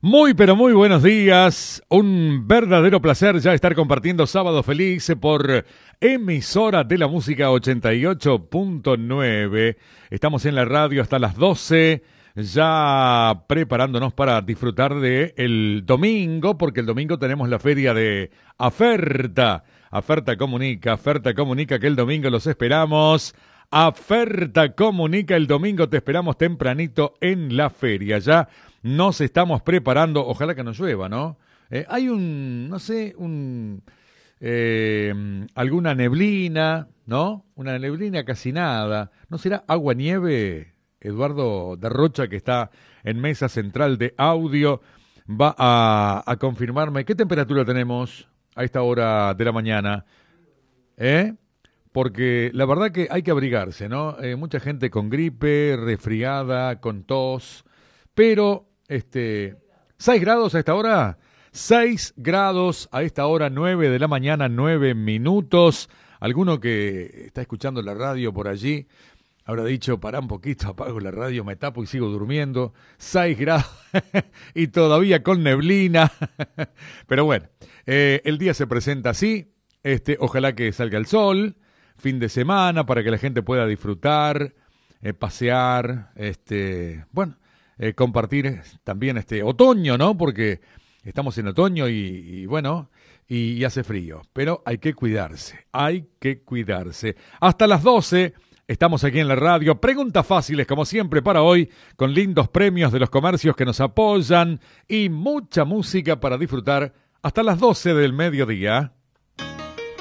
Muy, pero muy buenos días. Un verdadero placer ya estar compartiendo Sábado Feliz por emisora de la música 88.9. Estamos en la radio hasta las 12, ya preparándonos para disfrutar de el domingo, porque el domingo tenemos la feria de Aferta. Aferta Comunica, que el domingo los esperamos. Aferta Comunica, el domingo te esperamos tempranito en la feria. Ya nos estamos preparando, ojalá que no llueva, ¿no? Hay alguna neblina, ¿no? Una neblina casi nada. ¿No será agua-nieve? Eduardo de Rocha, que está en mesa central de audio, va a confirmarme. ¿Qué temperatura tenemos a esta hora de la mañana? Porque la verdad que hay que abrigarse, ¿no? Mucha gente con gripe, resfriada, con tos, pero 6 grados a esta hora, 6 grados a esta hora, 9 de la mañana, 9 minutos. Alguno que está escuchando la radio por allí habrá dicho, pará un poquito, apago la radio, me tapo y sigo durmiendo. 6 grados y todavía con neblina. Pero bueno, el día se presenta así. Ojalá que salga el sol, fin de semana, para que la gente pueda disfrutar, pasear, compartir también este otoño, ¿no? Porque estamos en otoño y hace frío, pero hay que cuidarse. Hasta las 12 estamos aquí en la radio. Preguntas fáciles, como siempre, para hoy, con lindos premios de los comercios que nos apoyan y mucha música para disfrutar hasta las 12 del mediodía.